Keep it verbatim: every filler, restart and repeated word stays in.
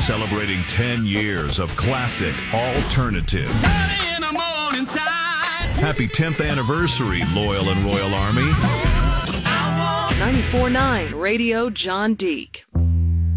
Celebrating ten years of classic alternative. Early in the morning time. Happy tenth anniversary, Loyal and Royal Army. ninety-four point nine Radio John Deek.